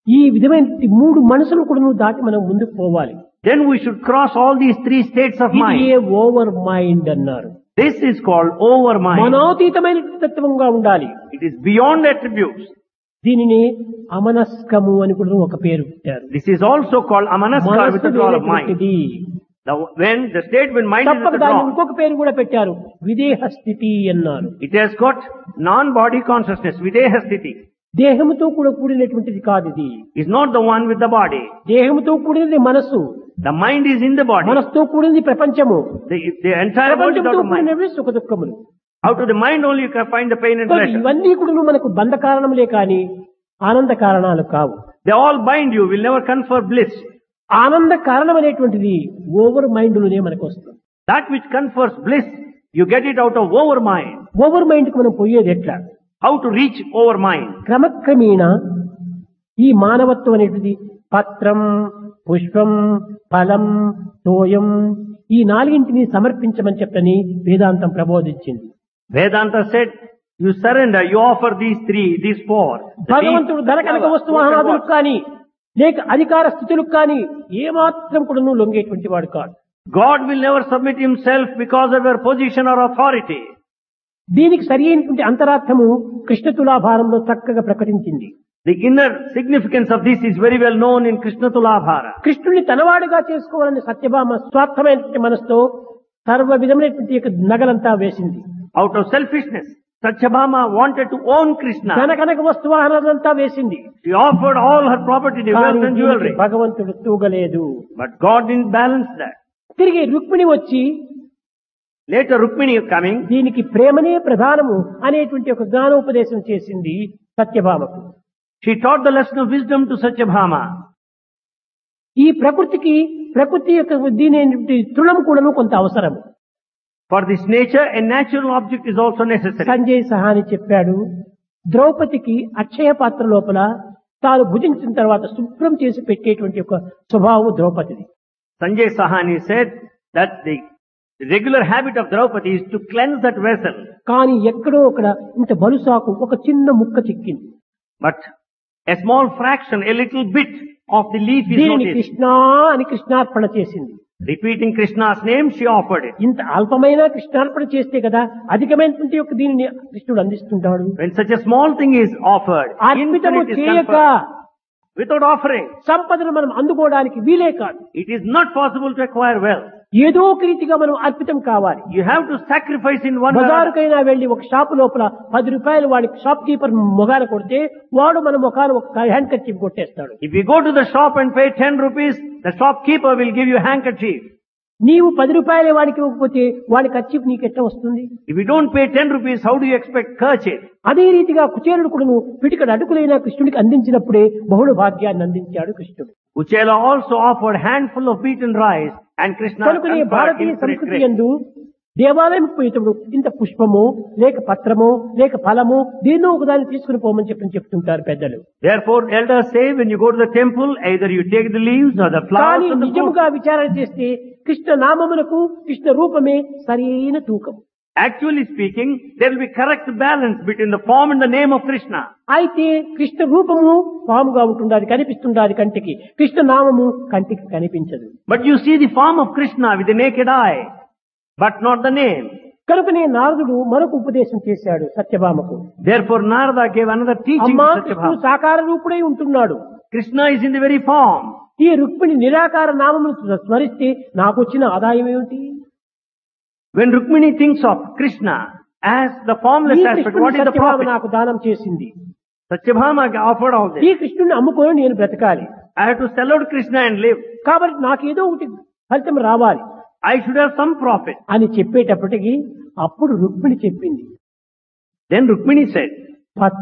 ఈ విధమైన మూడు మనసులు కూడా నువ్వు దాటి మనం ముందుకు పోవాలి. Then we should cross all these three states of mind. ఇది ఓవర్ మైండ్ అన్నారు. This is called over mind. మనోతీతమైన తత్వంగా ఉండాలి. It is beyond attributes. దీనిని అమనస్కము అని కూడా ఒక పేరు పెట్టారు. This is also called amanaska, withdrawal of mind. When the state when mind is తప్పక దానికి withdrawn, ఇంకొక పేరు కూడా పెట్టారు, విదేహ స్థితి అన్నారు. it has got non-body consciousness, videha sthiti. దేహముతో కూడా కూడినటువంటిది కాదు ఇది. Is not the one with the body. దేహముతో కూడినది మనస్సు. The mind is in the body. మనస్సుతో కూడినది ప్రపంచము. The entire world is out ప్రపంచంతో of mind. కూడినవి సుఖ దుఃఖములు. Out of the mind only you can find the pain and pleasure. ఇవన్నీ కూడా మనకు బంధ కారణములే కానీ ఆనంద కారణాలు కావు. They all bind you, will never confer bliss. ఆనంద కారణం అనేటువంటిది ఓవర్ మైండ్ లోనే మనకు వస్తుంది. That which confers bliss, you get it out of over mind. Over mind కి మనం పోయేది ఎట్లా? How to reach over mind? క్రమక్రమేణా ఈ మానవత్వం అనేటిది పత్రం, పుష్పం, ఫలం, తోయం ఈ నాలుగింటిని సమర్పించమని చెప్పని వేదాంతం ప్రబోధించింది. Vedanta said, you surrender, you offer these three, these four. భగవంతుడు ధన కనక వస్తు వాహనాదులకు కానీ లేక అధికార స్థితులకు కానీ ఏమాత్రం కూడా నువ్వు లొంగేటువంటి వాడు కాదు. God will never submit himself because of your position or authority. దీనికి సరి అయినటువంటి అంతరార్థము కృష్ణ తులాభారంలో చక్కగా ప్రకటించింది. The inner significance of this is very well known in Krishna Tulabhara. కృష్ణుని తనవాడుగా చేసుకోవాలని సత్యభామ స్వార్థమైనటువంటి మనసుతో సర్వ విధమైనటువంటి నగలంతా వేసింది. Out of selfishness, Satyabhama wanted to own Krishna. ధన కనక వస్తు వాహనాలంతా వేసింది. She offered all her property, the wealth and jewelry. భగవంతుడు తూగలేదు. But God didn't balance that. తిరిగి రుక్మిణి వచ్చి Later Rukmini coming, దీనికి ప్రేమనే ప్రధానము అనేటువంటి ఒక జ్ఞానోపదేశం చేసింది సత్యభామకు. she taught the lesson of wisdom to Satyabhama. ఈ ప్రకృతి యొక్క దీని తృణం కూడాను కొంత అవసరం. For this nature, a natural object is also necessary. Sanjay Sahani చెప్పాడు, ద్రౌపదికి అక్షయ పాత్ర లోపల తాను భుజించిన తర్వాత శుభ్రం చేసి పెట్టేటువంటి ఒక స్వభావం ద్రౌపదిది. Sanjay Sahani said that the regular habit of Draupadi is to cleanse that vessel. కానీ ఎక్కడో అక్కడ ఇంత బలుసాకు ఒక చిన్న ముక్క చిక్కింది. But a small fraction, a little bit of the leaf is దీనిని noticed. కృష్ణ అని కృష్ణార్పణ చేసింది. Repeating Krishna's name, she offered it. ఇంత అల్పమైన కృష్ణార్పణ చేస్తే కదా అధికమైనటువంటి యొక్క దీనిని కృష్ణుడు అందిస్తుంటాడు. When such a small thing is offered, అర్పితము infinite is చేయక conferred. Without offering, సంపదను మనం అందుకోవడానికి వీలే కాదు. it is not possible to acquire wealth. ఏదో ఒక రీతిగా మనం అర్పితం కావాలి. You have to sacrifice in one way. బజారుకైనా వెళ్లి ఒక షాపు లోపల 10 రూపాయలు వాడికి షాప్ కీపర్ మొగాన కొడితే వాడు మన ముఖాన ఒక hand kerchief కొట్టేస్తాడు. If you go to the shop and pay 10 rupees, the shopkeeper will give you handkerchief. నీవు 10 రూపాయలే వాడికి ఇవ్వకపోతే వాడి కర్చీఫ్ నీకు ఎట్లా వస్తుంది? If you don't pay 10 rupees, how do you expect kerchief? అదే రీతిగా కుచేలుడు కూడాను పిటికడు అడుగులైన కృష్ణుడికి అందించినప్పుడే బహుళ భాగ్యాన్ని అందించాడు కృష్ణుడు. Uchela also offered handful of beaten rice and Krishna కనుకనే conferred భారతీయ infinite సంస్కృతి grace. యందు దేవాలయం పోయేటప్పుడు ఇంత పుష్పము లేక పత్రము లేక ఫలము దీన్నో ఒకదాన్ని తీసుకుని పోమని చెప్తుంటారు పెద్దలు. Therefore, elders say when you go to the temple, either you take the leaves or the flowers కానీ and the fruit. నిజముగా విచారణ చేస్తే కృష్ణ నామమునకు కృష్ణ రూపమే సరైన తూకం. Actually speaking, there will be correct balance between the form and the name of Krishna. అయితే కృష్ణ రూపము పాముగా ఉంటుండాలి, కనిపిస్తుండాలి కంటికి. కృష్ణ నామము కంటికి కనిపించదు. But you see the form of Krishna with the naked eye, but not the name. కనుకనే నారదుడు మరొక ఉపదేశం చేశాడు సత్యభామకు. Therefore, Narada gave another teaching అమ్మా to కృష్ణుడు Satyabhama. సాకార రూపుడై ఉంటున్నాడు. Krishna is in the very form. ఈ రుక్మిణి నిరాకార నామమును స్మరిస్తే నాకు వచ్చిన ఆదాయం ఏమిటి? When Rukmini thinks of Krishna as the formless ఈ aspect, కృష్ణుడు what is the Satyabhama profit? నాకు దానం చేసింది. Satyabhama offered all ఈ this. కృష్ణుడిని అమ్ముకొని నేను బ్రతకాలి. I have to sell out Krishna and live. కాబట్టి నాకు ఏదో ఒకటి ఫలితం రావాలి I should have some profit. అని చెప్పేటప్పటికి అప్పుడు రుక్మిణి చెప్పింది, Then Rukmini said,